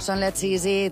Són les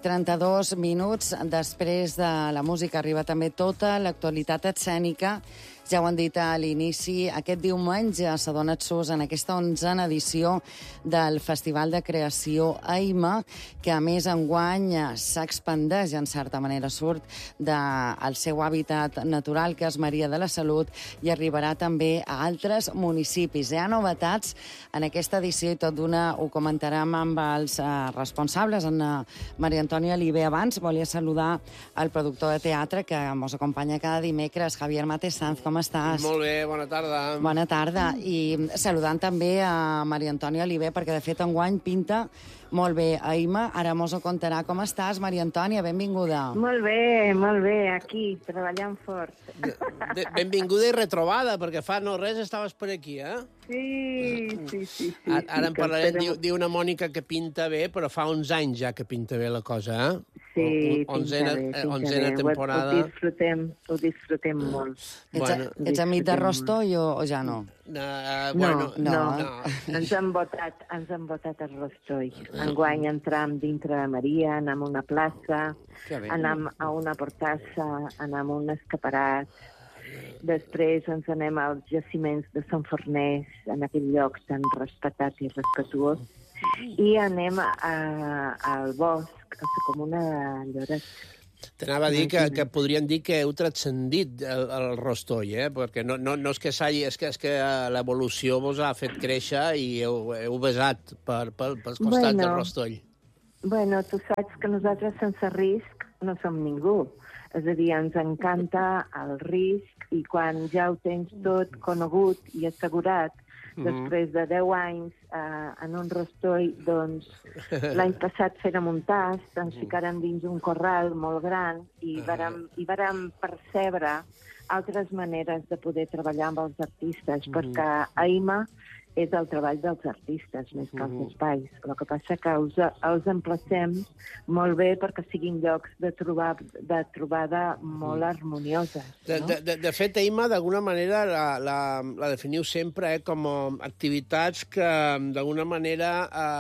6:32. Després de la música arriba també tota l'actualitat escènica. Ja ho han dit a l'inici, aquest diumenge s'ha donat sus en aquesta 11a edició del Festival de Creació AIMA, que a més enguany s'expandeix, en certa manera surt del seu hàbitat natural, que és Maria de la Salut, i arribarà també a altres municipis. Hi ha novetats en aquesta edició i tot d'una ho comentarem amb els responsables. En Maria Antònia Oliver, abans volia saludar el productor de teatre que ens acompanya cada dimecres, Javier Matesanz. Com estàs? Molt bé, bona tarda. Bona tarda. I saludant també a Maria Antònia Oliver, perquè de fet enguany pinta molt bé AIMA. Ara mos ho contarà. Com estàs, Maria Antònia? Benvinguda. Molt bé, aquí, treballant fort. Benvinguda i retrobada, perquè fa no res estaves per aquí, eh? Sí. Ara en parlarem. Diu una Mònica que pinta bé, però fa 11 anys ja que pinta bé la cosa, eh? Sí, pinta bé. Onzena temporada. Ho disfrutem molt. Ets amic de Rostoi o ja no? No. Ens han votat a Rostoi. Enguany entram dintre de Maria, anem a una plaça, anem a una portassa, anem a un escaparat. Després ens anem als jaciments de Sant Fornès, en aquell lloc tan respectat i respetuós, i anem al bosc, a la comuna de Lloret. T'anava a dir que podríem dir que heu transcendit el Rostoi, perquè no és que s'hagi... És que l'evolució vos ha fet créixer i heu besat pels costats del Rostoi. Bueno, tu saps que nosaltres sense risc no som ningú. És a dir, ens encanta el risc i quan ja ho tens tot conegut i assegurat, després de 10 anys en un Rostoi, doncs l'any passat fèrem un tast, ens ficàrem dins un corral molt gran i vàrem percebre altres maneres de poder treballar amb els artistes, perquè AIMA és el treball dels artistes, més que els espais. El que passa que els emplacem molt bé perquè siguin llocs de trobada molt harmonioses. De fet, AIMA, d'alguna manera, la definiu sempre com activitats que, d'alguna manera,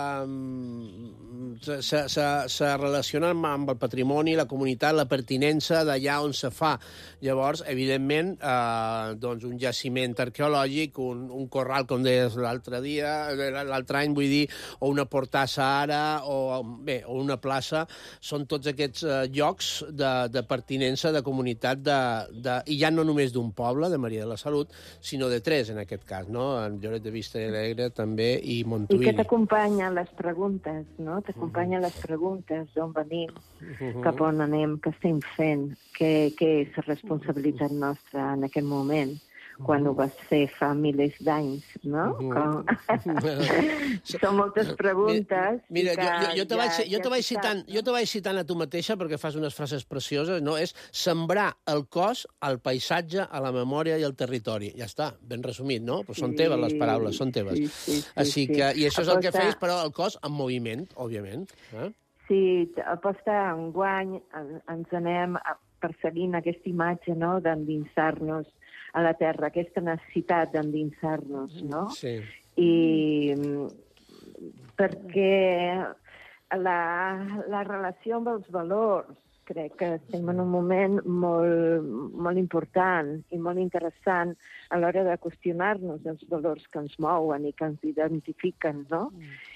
se relacionen amb el patrimoni, la comunitat, la pertinença d'allà on se fa. Llavors, evidentment, un jaciment arqueològic, un corral, com deies l'altre any, vull dir, o una portassa ara, o una plaça, són tots aquests llocs de pertinença, de comunitat, i ja no només d'un poble, de Maria de la Salut, sinó de 3, en aquest cas, no? En Lloret de Vistalegre, també, i Montuïri. I que t'acompanya les preguntes, no? T'acompanya les preguntes d'on venim, cap on anem, què estem fent, què és la responsabilitat nostra en aquest moment, quan ho vas fer fa milers d'anys, no? Són moltes preguntes. Mira, jo te vaig citant a tu mateixa perquè fas unes frases precioses, no? És sembrar el cos, el paisatge, a la memòria i al territori. Ja està, ben resumit, no? Però són teves les paraules, són teves. Així que, i això és el que feies, però el cos en moviment, òbviament. Sí, aposta enguany ens anem perseguint aquesta imatge, no?, d'endinsar-nos a la terra, aquesta necessitat d'endinsar-nos, no? Sí. I perquè la relació amb els valors, crec que estem en un moment molt important i molt interessant a l'hora de qüestionar-nos els valors que ens mouen i que ens identifiquen, no?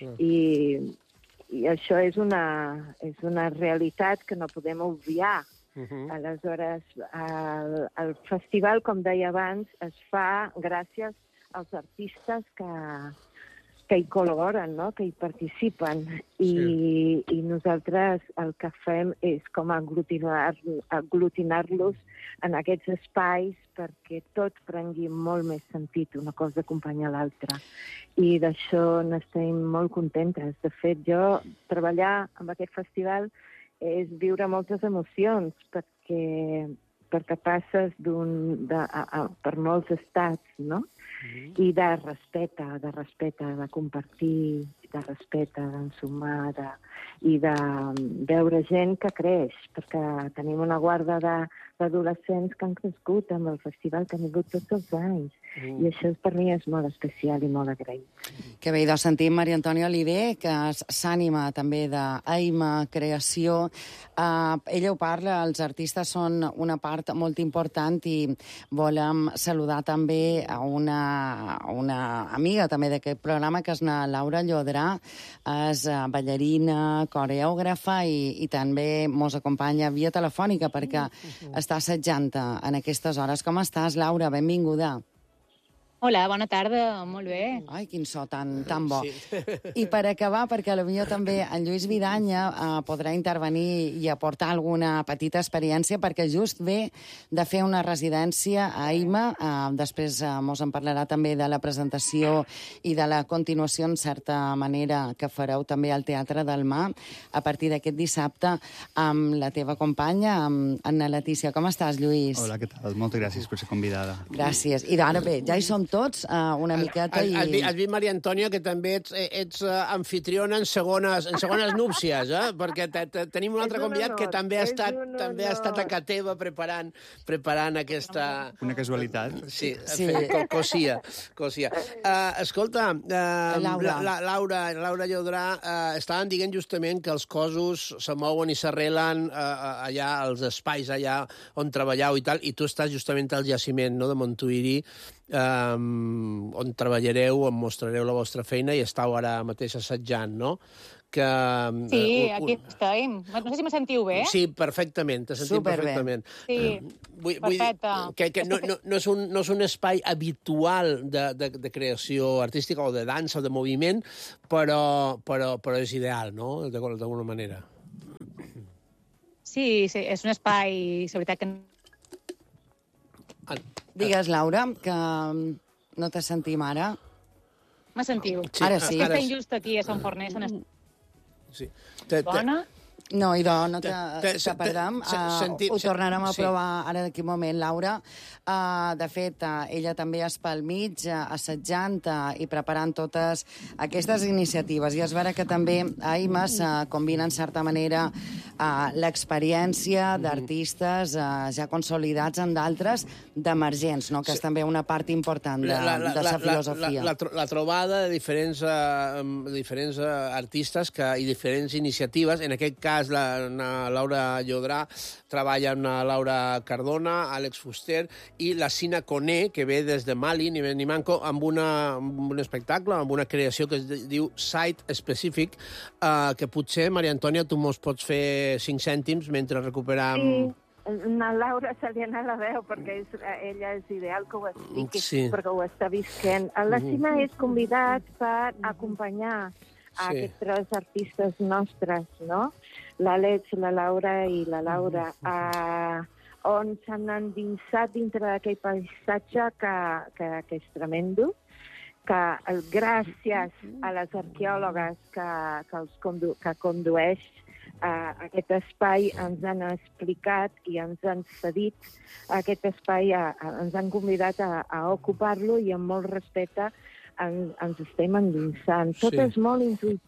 I això és una realitat que no podem obviar. Aleshores, el festival, com deia abans, es fa gràcies als artistes que hi col·laboren, no?, que hi participen. I nosaltres el que fem és com aglutinar-los en aquests espais perquè tot prengui molt més sentit, una cosa acompanya l'altra. I d'això n'estem molt contentes. De fet, treballar amb aquest festival és viure moltes emocions, perquè passes per molts estats, no? I de respecte, de compartir, de respecte, d'ensumar, i de veure gent que creix, perquè tenim una guarda d'adolescents que han crescut amb el festival, que han vingut tots els anys, I això per mi és molt especial i molt agraït. Que bé, doncs sentim Maria Antònia Oliver, que s'ànima també d'Aima Creació. Ella ho parla, els artistes són una part molt important i volem saludar també a una amiga també d'aquest programa, que és na Laura Llodrà, és ballarina, coreògrafa i també mos acompanya via telefònica perquè està assetjant en aquestes hores. Com estàs, Laura? Benvinguda. Hola, bona tarda, molt bé. Ai, quin so tan bo. Sí. I per acabar, perquè potser també en Lluís Vidanya podrà intervenir i aportar alguna petita experiència, perquè just ve de fer una residència a Aima. Després mos en parlarà també de la presentació i de la continuació, en certa manera, que fareu també al Teatre del Mar a partir d'aquest dissabte amb la teva companya, amb Anna Letícia. Com estàs, Lluís? Hola, què tal? Moltes gràcies per ser convidada. Gràcies. I ara bé, ja hi som tots una miqueta i... Has vist, Maria Antònia, que també ets anfitriona en segones núpcies, perquè tenim un altre convidat que també ha estat a casa teva preparant aquesta... Una casualitat. Sí. Cosia. Escolta, Laura Llodrà, estaven dient justament que els cossos se mouen i s'arrelen allà, als espais allà on treballeu i tal, i tu estàs justament al jaciment, no?, de Montuïri, on treballareu, on mostrareu la vostra feina i estàu ara mateix assetjant, no? Sí, aquí estem. No sé si me sentiu bé. Sí, perfectament, te sentim perfectament. Sí, perfecte. Que no és un espai habitual de creació artística o de dansa o de moviment, però és ideal, no?, d'alguna manera. Sí, és un espai, és veritat que... Digues, Laura, que no te sentim ara. Me sentiu? Sí, ara sí. Estem just aquí a Sant Forners. Sí. Bona? No, idò, no te perdem. Ho tornarem a provar ara d'aquí un moment, Laura. De fet, ella també és pel mig, assetjant i preparant totes aquestes iniciatives. I és vera que també a Aima combina, en certa manera, l'experiència d'artistes ja consolidats en d'altres d'emergents, no?, que és també una part important de la filosofia. La trobada de diferents artistes i diferents iniciatives. En aquest cas, la Laura Llodrà treballa amb la Laura Cardona, Àlex Fuster i la Sina Koné, que ve des de Mali, ni ben ni manco, amb un espectacle, amb una creació que es diu Site Specific, que potser, Maria Antònia, tu mos pots fer 5 cèntims mentre recuperam... Sí. A Laura se li ha anat la veu, perquè ella és ideal que ho expliqui, sí, perquè ho està visquent. La Sina és convidat per acompanyar aquests 3 artistes nostres, no?, l'Àlex, la Laura i la Laura, on s'han endinsat dintre d'aquell paisatge que és tremendo, que gràcies a les arqueòlogues que condueix aquest espai ens han explicat i ens han cedit aquest espai, ens han convidat a ocupar-lo i amb molt respecte ens estem endinsant. Tot és molt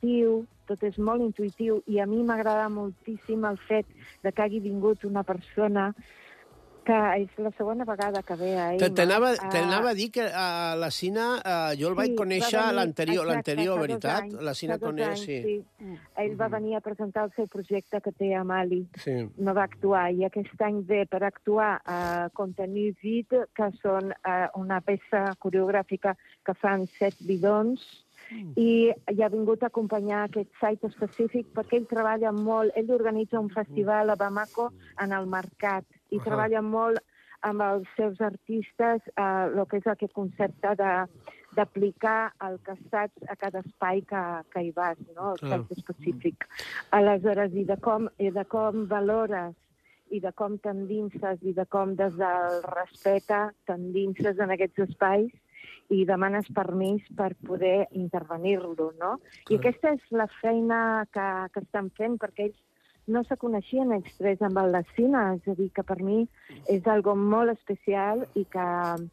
intuïtiu, i a mi m'agrada moltíssim el fet que hagi vingut una persona que és la segona vegada que ve a Aima. T'anava a dir que la Sina, jo el vaig conèixer l'anterior, veritat? La Sina Koné, sí. Ell va venir a presentar el seu projecte que té a Mali. No va actuar, i aquest any ve per actuar a Contenu Vide, que són una peça coreogràfica que fan 7 bidons, i ha vingut a acompanyar aquest site específic perquè ell treballa molt, ell organitza un festival a Bamako en el mercat i treballa molt amb els seus artistes el que és aquest concepte d'aplicar el que saps a cada espai que hi vas, no?, el site específic. Aleshores, i de com valores i de com t'endinses i de com des del respecte t'endinses en aquests espais i demanes permís per poder intervenir-lo, no? I aquesta és la feina que estan fent, perquè ells no se coneixien ells 3 amb el Sina, és a dir, que per mi és algo molt especial i que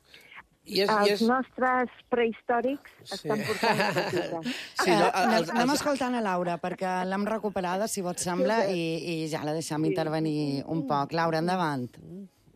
els nostres prehistòrics estan portant a la Anem escoltant a Laura, perquè l'hem recuperada, si vos sembla, i ja la deixem intervenir un poc. Laura, endavant.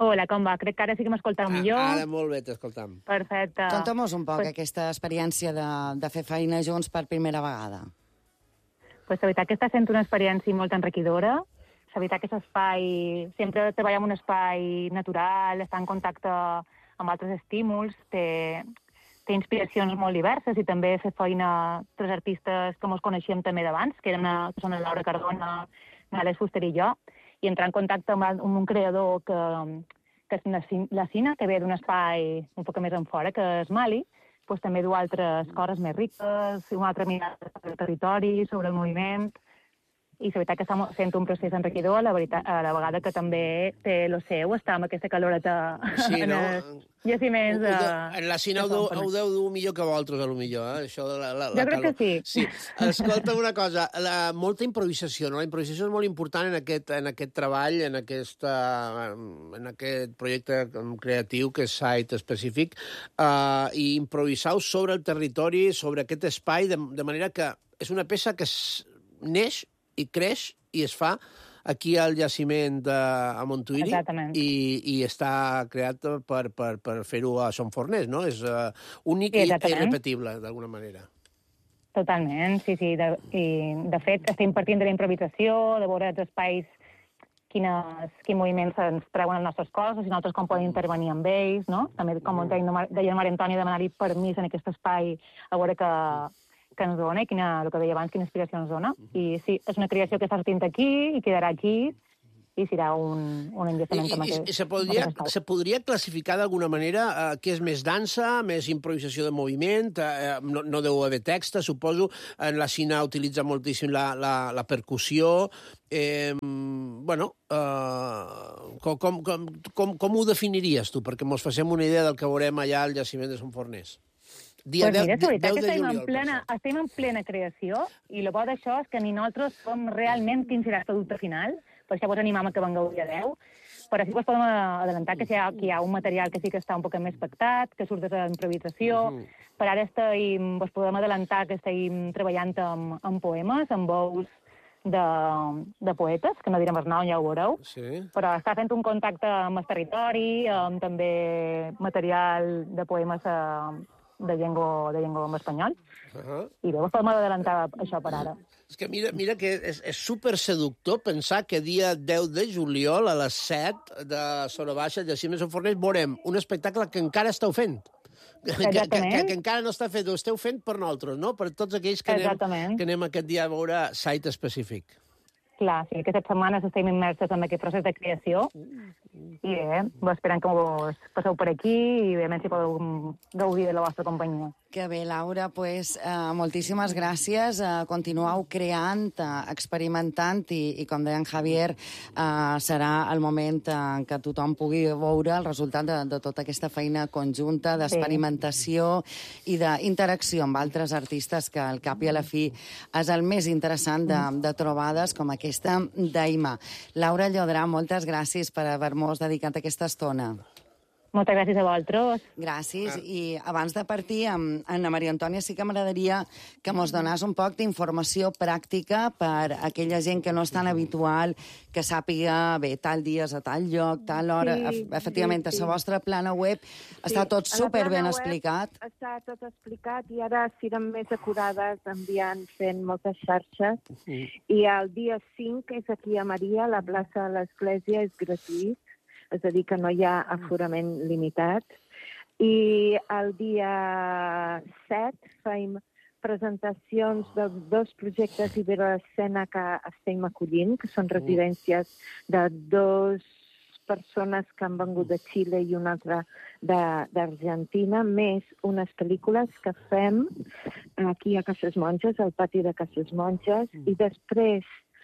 Hola, com va? Crec que ara sí que m'escolteu millor. Ara molt bé, t'escoltam. Perfecte. Conta'm-nos un poc aquesta experiència de fer feina junts per primera vegada. Pues la veritat que està sent una experiència molt enriquidora. La veritat que aquest espai, sempre treballar en un espai natural, estar en contacte amb altres estímuls, té inspiracions molt diverses i també fer feina tres artistes que mos coneixíem també d'abans, que són la Laura Cardona, l'Àlex Fuster i jo, i entrar en contacte amb un creador que és la Sina, que ve d'un espai un poc més enfora, que és Mali, doncs també du altres coses més riques, una altra mirada sobre el territori, sobre el moviment, i la veritat que està sent un procés enriquidor, a la vegada que també té lo seu, està amb aquesta caloreta en els jaciments. En la Sina ho deu dur millor que vosaltres, potser, això de la jo crec que sí. Sí. Escolta una cosa, molta improvisació, no? La improvisació és molt important en aquest treball, en aquest projecte creatiu que és Site Específic, i improvisar sobre el territori, sobre aquest espai, de manera que és una peça que neix i creix i es fa aquí al jaciment a Montuïri i està creat per fer-ho a Son Forners, no? És únic i irrepetible, d'alguna manera. Totalment, sí. I, de fet, estem partint de la improvisació, de veure els espais, quins moviments ens treuen les nostres coses, i nosaltres com podem intervenir amb ells, no? També, com deia Maria Antònia, demanar-li permís en aquest espai, a veure que ens dona, i el que deia abans, quina inspiració ens dona. I sí, és una creació que està sortint aquí i quedarà aquí, i serà un enllaçament com aquest. Se podria classificar d'alguna manera què és més dansa, més improvisació de moviment? No deu haver texta, suposo. En la Sina utilitza moltíssim la percussió. Com ho definiries tu? Perquè mos facem una idea del que veurem allà al jaciment de Son Forners. Mira, la veritat que estem en plena creació, i el bo d'això és que ni nosaltres som realment quin serà el producte final, per això vos animam a que vengueu dia 10, però així vos podem adelantar que hi ha un material que sí que està un poc més pactat, que surt de la improvisació. Per ara vos podem adelantar que estem treballant amb poemes, amb veus de poetes, que no direm el nom, ja ho veureu, però està fent un contacte amb el territori, amb també material de poemes de llengua en espanyol. I bé, us podem adelantar això per ara. És que mira que és super seductor pensar que dia 10 de juliol a les 7 de Sora Baixa, al jaciment de Son Forners, veurem un espectacle que encara esteu fent. Que encara no està fet, ho esteu fent per nosaltres, no? Per tots aquells que anem aquest dia a veure Site Específic. Clar, sí, aquestes setmanes estem immerses en aquest procés de creació i bé, esperem que us passeu per aquí i bé, si podeu gaudir de la vostra companyia. Que bé, Laura, pues, moltíssimes gràcies. Continueu creant, experimentant i com deia en Javier, serà el moment en què tothom pugui veure el resultat de tota aquesta feina conjunta d'experimentació i d'interacció amb altres artistes, que al cap i a la fi és el més interessant de trobades com aquesta d'Aima. Laura Llodrà, moltes gràcies per haver-nos dedicat aquesta estona. Moltes gràcies a vosaltres. Gràcies. I abans de partir, amb Anna Maria Antònia, sí que m'agradaria que mos donàs un poc d'informació pràctica per aquella gent que no és tan habitual, que sàpiga, bé, tal dia és a tal lloc, tal hora. Efectivament, a la vostra plana web està tot superben explicat. Està tot explicat i ara serem més acurades fent moltes xarxes. I el dia 5 és aquí a Maria, la plaça de l'Església és gratuït. És a dir, que no hi ha aforament limitat. I el dia 7 fem presentacions dels 2 projectes Iberoescena que estem acollint, que són residències de 2 persones que han vengut de Xile i una altra d'Argentina, més unes pel·lícules que fem aquí a Cases Monges, al pati de Cases Monges, i després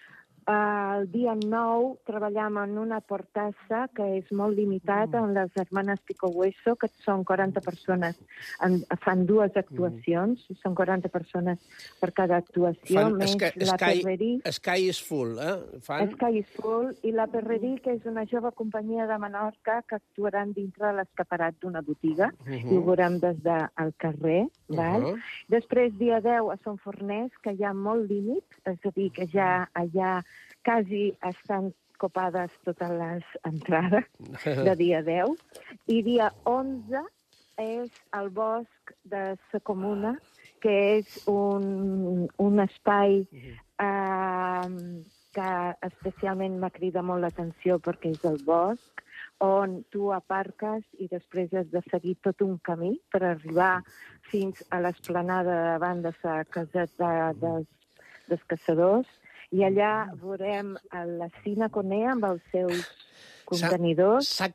el dia 9 treballam en una portassa que és molt limitada amb les Hermanes Pico Hueso, que són 40 persones. Fan 2 actuacions, són 40 persones per cada actuació, més la Perrerí. Sky is Full, eh? Sky is Full, i la Perrerí, que és una jove companyia de Menorca que actuaran dintre l'escaparat d'una botiga, i ho veurem des del carrer. Després, dia 10, a Son Forners, que hi ha molt límit, és a dir, que ja allà quasi estan copades totes les entrades de dia 10. I dia 11 és el bosc de la Comuna, que és un espai que especialment m'ha cridat molt l'atenció perquè és el bosc, on tu aparques i després has de seguir tot un camí per arribar fins a l'esplanada davant de la caseta dels caçadors, i allà veurem la Cina Conea amb els seus contenidors. Saps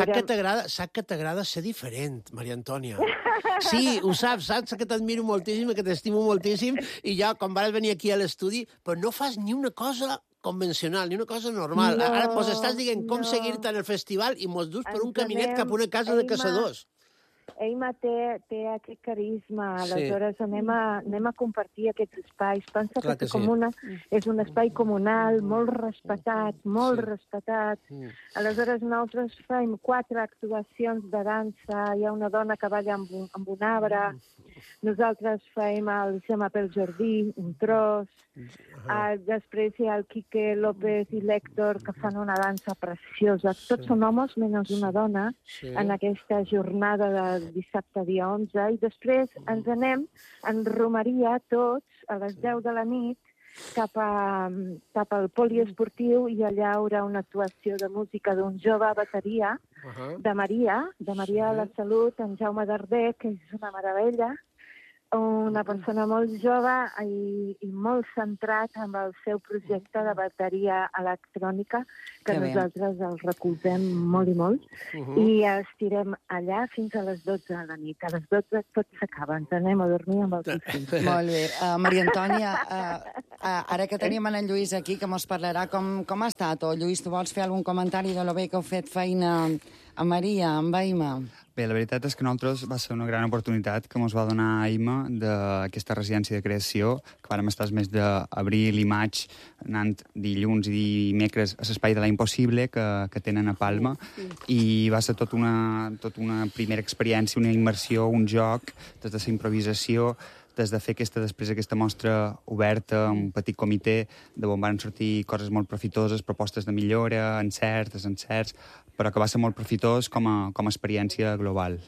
que t'agrada ser diferent, Maria Antònia. Sí, ho saps que t'admiro moltíssim, que t'estimo moltíssim, i ja, quan vas venir aquí a l'estudi, però no fas ni una cosa convencional, ni una cosa normal. Ara mos estàs dient com seguir-te en el festival i mos dus per un caminet cap a una casa de caçadors. Eima té aquest carisma, aleshores anem a compartir aquests espais. Pensa que la Comuna és un espai comunal, molt respetat, molt respetat. Aleshores nosaltres fem 4 actuacions de dansa, hi ha una dona que balla amb un arbre, nosaltres fem el Gemma pel Jordí, un tros, després hi ha el Quique López i l'Héctor que fan una dansa preciosa. Tots són homes menys una dona en aquesta jornada de dissabte dia 11, i després ens anem en romeria tots a les 10 de la nit cap al poliesportiu, i allà hi haurà una actuació de música d'un jove bateria de Maria de la Salut, en Jaume Darder, que és una meravella, una persona molt jove i molt centrat amb el seu projecte de bateria electrònica, que nosaltres el recolzem molt i molt, i estirem allà fins a les 12 de la nit. A les 12 tot s'acaba, ens anem a dormir amb els fills. Molt bé. Maria Antònia, ara que tenim en Lluís aquí, que mos parlarà com ha estat, o Lluís, tu vols fer algun comentari de lo bé que heu fet feina a Maria, amb Aima? Bé, la veritat és que nosaltres va ser una gran oportunitat que ens va donar Aima d'aquesta residència de creació, que vàrem estar el mes d'abril i maig anant dilluns i dimecres a l'espai de la Impossible que tenen a Palma, i va ser tot una primera experiència, una immersió, un joc, des de la improvisació, des de fer després aquesta mostra oberta, un petit comitè, d'on van sortir coses molt profitoses, propostes de millora, encerts, desencerts, però que va ser molt profitós com a experiència global.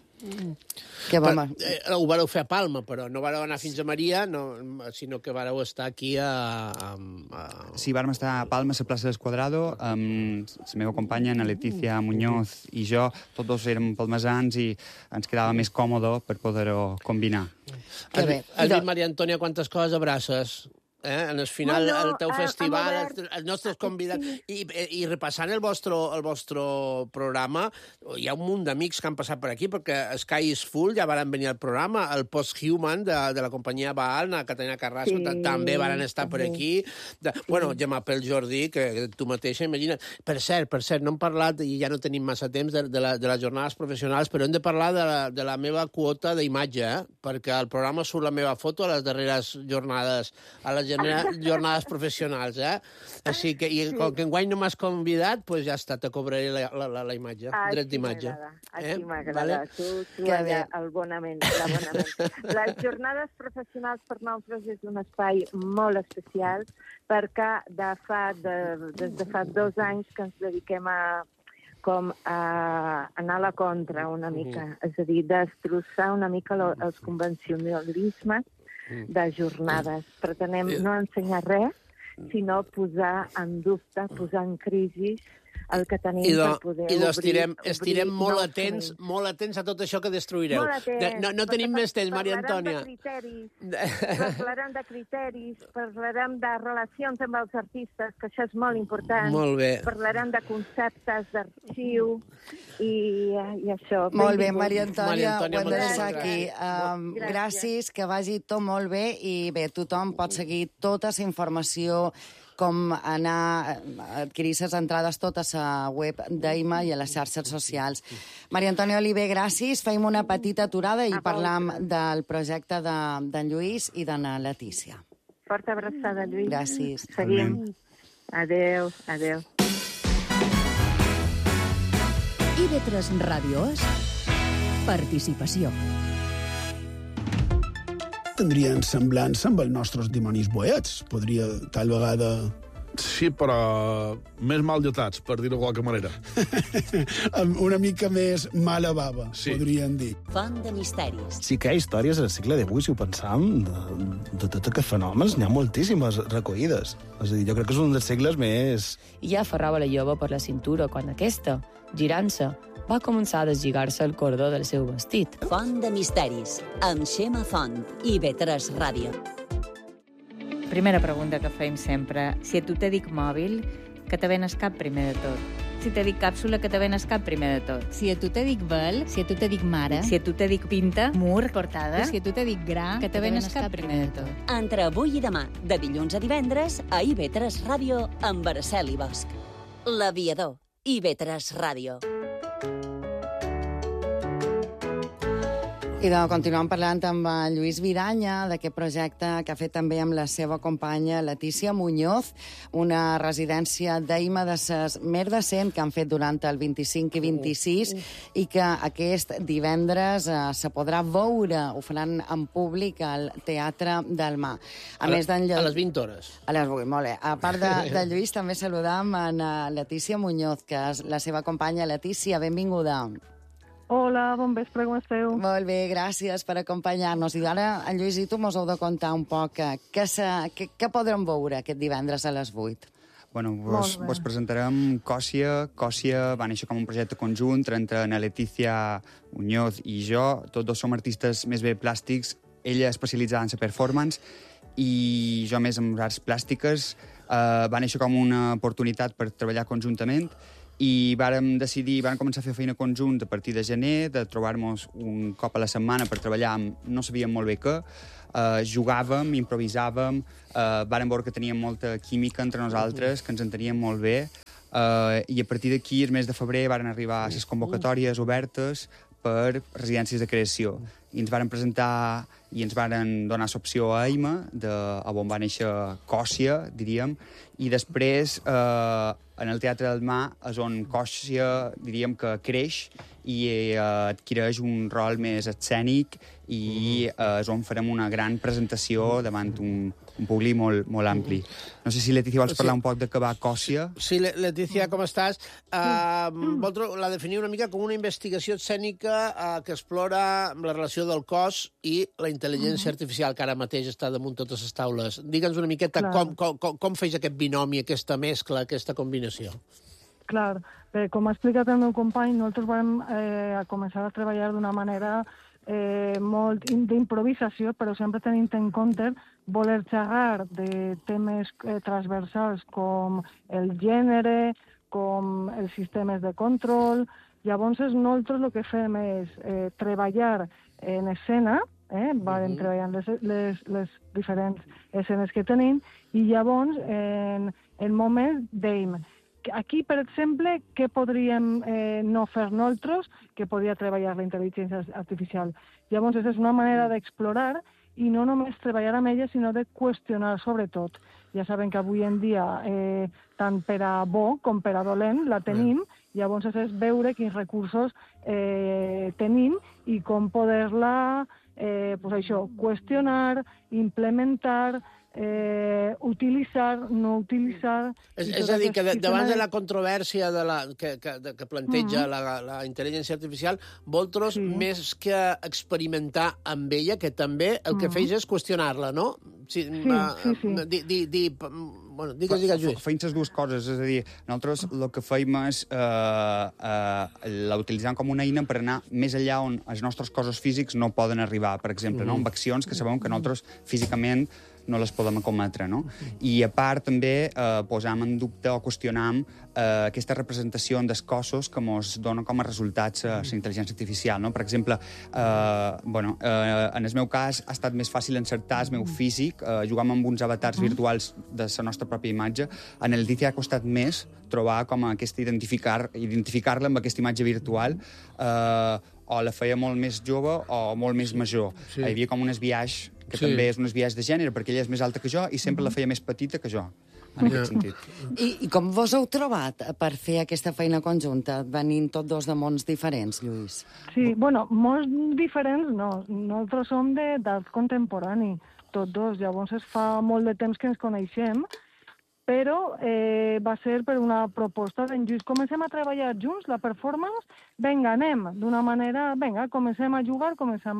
Ho vareu fer a Palma, però no vareu anar fins a Maria, sinó que vareu estar aquí Sí, vàrem estar a Palma, a la plaça d'Esquadrado, amb la meva companya, Ana Letícia Muñoz, i jo, tots dos érem palmesans i ens quedava més còmode per poder-ho combinar. Has dit, Maria Antònia, quantes coses abraces? En el final, el teu festival, els nostres convidats, i repassant el vostre programa, hi ha un munt d'amics que han passat per aquí, perquè Sky is Full ja van venir al programa, el Post-Human de la companyia Baal, la Catalina Carrasco, també van estar per aquí. Bueno, Gemma pel Jordí, que tu mateixa, imagina't. Per cert, no hem parlat, i ja no tenim massa temps, de les jornades professionals, però hem de parlar de la meva quota d'imatge, perquè al programa surt la meva foto a les darreres jornades, a les jornades professionals, Així que, com que enguany no m'has convidat, doncs ja està, te cobraré la imatge, dret d'imatge. Així m'agrada, tu allà, el bonament, la bonament. Les jornades professionals per nosaltres és un espai molt especial, perquè des de fa 2 anys que ens dediquem a anar a la contra una mica, és a dir, destrossar una mica els convencionalismes de jornades. Pretenem no ensenyar res, sinó posar en dubte, posar en crisi el que tenim per poder obrir. Estirem molt atents a tot això que destruireu. No tenim més temps, Maria Antònia. Parlarem de criteris, parlarem de relacions amb els artistes, que això és molt important. Molt bé. Parlarem de conceptes d'arxiu i això. Molt bé, Maria Antònia, ho hem de deixar aquí. Gràcies, que vagi tot molt bé, i bé, tothom pot seguir tota la informació, com anar a adquirir les entrades totes a la web d'Aima i a les xarxes socials. Maria Antònia Oliver, gràcies. Feim una petita aturada i parlam del projecte d'en Lluís i d'Anna Letícia. Forta abraçada, Lluís. Gràcies. Seguim. Adéu. IB3 Ràdio és participació. Tindrien semblança amb els nostres dimonis boets. Podria, tal vegada, Sí, però més mal dotats, per dir-ho de qualque manera. Amb una mica més mala bava, sí, podríem dir. Font de misteris. Sí que hi ha històries al segle XVIII, si ho pensam, de tots aquests fenòmens, n'hi ha moltíssimes recollides. És a dir, jo crec que és un dels segles més... I ja aferrava la jove per la cintura quan aquesta, girant-se, va començar a deslligar-se el cordó del seu vestit. Font de misteris, amb Xema Font i B3 Ràdio. Primera pregunta que fem sempre. Si a tu te dic mòbil, que te ven el cap primer de tot. Si te dic càpsula, que te ven el cap primer de tot. Si a tu te dic vel, si a tu te dic mare, si a tu te dic pinta, mur, portada, si a tu te dic gra, que te ven el cap primer de tot. Entre avui i demà, de dilluns a divendres, a IB3 Ràdio, amb Araceli Bosch. L'Aviador, IB3 Ràdio. I de continuem parlant amb en Lluís Viranya d'aquest projecte que ha fet també amb la seva companya Letícia Muñoz, una residència d'Eima de ses més de 100 que han fet durant el 25 i 26 i que aquest divendres se podrà veure, ho faran en públic al Teatre del Mar. A les 20 hores. A les 8, molt bé. A part de Lluís, també saludam en Letícia Muñoz, que és la seva companya. Letícia, benvinguda. Hola, bon vespre, com esteu? Molt bé, gràcies per acompanyar-nos. I ara, en Lluís i tu mos heu de contar un poc què podrem veure aquest divendres a les 8. Bueno, vos presentarem Còssia. Còssia va néixer com un projecte conjunt entre na Letícia Muñoz i jo. Tots dos som artistes més bé plàstics, ella especialitzada en la performance i jo més en arts plàstiques. Va néixer com una oportunitat per treballar conjuntament i vàrem començar a fer feina conjunt a partir de gener, de trobar-nos un cop a la setmana per treballar no sabíem molt bé què, jugàvem, improvisàvem, vàrem veure que teníem molta química entre nosaltres, que ens enteníem molt bé, i a partir d'aquí, el mes de febrer, varen arribar les convocatòries obertes per residències de creació. I ens varen presentar i ens varen donar l'opció a Eima, on va néixer Còssia, diríem, i després en el Teatre del Mar és on Còssia, diríem que creix i adquireix un rol més escènic i és on farem una gran presentació davant un públic molt ampli. No sé si, Letícia, vols parlar un poc de què va Còssia? Sí, Letícia, com estàs? Vosaltres la definiu una mica com una investigació escènica que explora la relació del cos i la intel·ligència artificial, que ara mateix està damunt totes les taules. Digue'ns una miqueta com feix aquest binomi, aquesta mescla, aquesta combinació. Clar, com ha explicat el meu company, nosaltres vam començar a treballar d'una manera molt d'improvisació, però sempre tenint en compte voler xerrar de temes transversals com el gènere, com els sistemes de control. Llavors, nosaltres el que fem és treballar en escena, vam treballant les diferents escenes que tenim, i llavors, en moments, dèiem, aquí, per exemple, què podríem no fer nosaltres que podria treballar la intel·ligència artificial? Llavors, és una manera d'explorar i no només treballar amb ella, sinó de qüestionar sobretot. Ja saben que avui en dia, tant per a bo com per a dolent, la tenim, llavors és veure quins recursos tenim i com poder-la qüestionar, implementar, utilitzar, no utilitzar... És a dir, que davant de la controvèrsia que planteja la intel·ligència artificial, vosaltres, més que experimentar amb ella, que també el que feis és qüestionar-la, no? Sí. Bueno, digues, Lluís. Feim les dues coses, és a dir, nosaltres el que feim és la utilitzem com una eina per anar més enllà on els nostres cossos físics no poden arribar, per exemple, amb accions que sabem que nosaltres físicament no les podem cometre, no? I a part també posam en dubte o qüestionam aquesta representació dels cossos que ens dona com a resultats la intel·ligència artificial, no? Per exemple, en el meu cas ha estat més fàcil encertar el meu físic, jugam amb uns avatars virtuals de la nostra pròpia imatge. En el Letícia ha costat més trobar com aquesta identificar-la amb aquesta imatge virtual, o la feia molt més jove o molt més major. Hi havia com un esbiaix que també és un esbiaix de gènere, perquè ella és més alta que jo i sempre la feia més petita que jo, en aquest sentit. I com vos heu trobat per fer aquesta feina conjunta, venint tots dos de mons diferents, Lluís? Sí, bueno, mons diferents no. Nosaltres som d'art contemporani, tots dos. Llavors fa molt de temps que ens coneixem, però va ser per una proposta d'en Lluís. Comencem a treballar junts, la performance, vinga, anem d'una manera, vinga, comencem a jugar,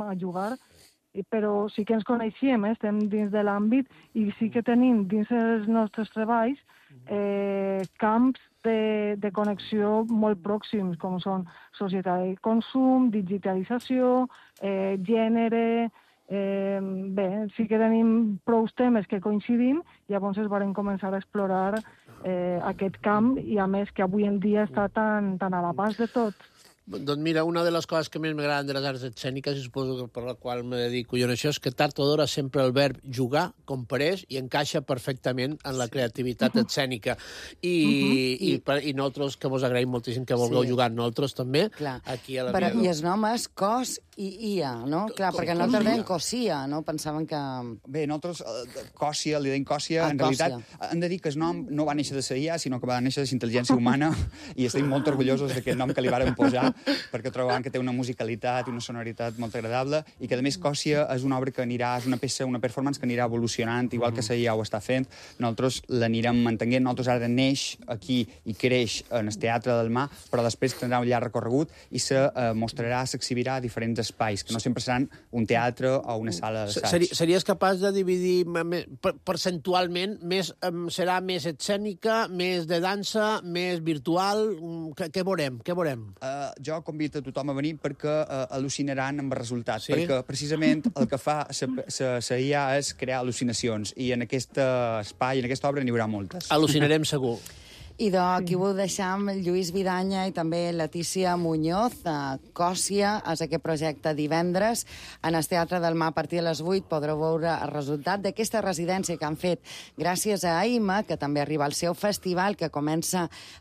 però sí que ens coneixem, estem dins de l'àmbit i sí que tenim dins els nostres treballs camps de connexió molt pròxims, com són societat de consum, digitalització, gènere... Bé, sí que tenim prou temes que coincidim, llavors es van començar a explorar aquest camp i, a més, que avui en dia està tan a l'abast de tot. Doncs mira, una de les coses que més m'agraden de les arts escèniques, i suposo que per la qual me dedico jo en això, és que tard o d'hora sempre el verb jugar compareix i encaixa perfectament en la creativitat escènica. I nosaltres, que vos agraïm moltíssim que vulgueu jugar, nosaltres també, aquí a la Via. I el nom és Cos i IA, no? Clar, perquè nosaltres deien Cosia, no? Pensaven que... Bé, nosaltres Còssia, li deim Còssia, en realitat hem de dir que el nom no va néixer de la IA, sinó que va néixer de la intel·ligència humana i estem molt orgullosos d'aquest nom que li vàrem posar, perquè trobàvem que té una musicalitat i una sonoritat molt agradable i que, a més, Còssia és una obra que anirà, és una peça, una performance que anirà evolucionant, igual que la IA ho està fent, nosaltres l'anirem mantenint, nosaltres ara neix aquí i creix en el Teatre del Mar, però després tindrà un llarg recorregut i se mostrarà, s'exhibirà a diferents espais, que no sempre seran un teatre o una sala d'assaig. Series capaç de dividir percentualment? Serà més escènica, més de dansa, més virtual? Què veurem? Jo convido a tothom a venir perquè al·lucinaran amb el resultat, perquè precisament el que fa la IA és crear al·lucinacions, i en aquest espai, en aquesta obra, n'hi haurà moltes. Al·lucinarem segur. I aquí ho deixam, Lluís Vidanya i també Letícia Muñoz. Còssia és aquest projecte divendres. En el Teatre del Mar, a partir de les 8, podreu veure el resultat d'aquesta residència que han fet gràcies a AIMA, que també arriba al seu festival, que comença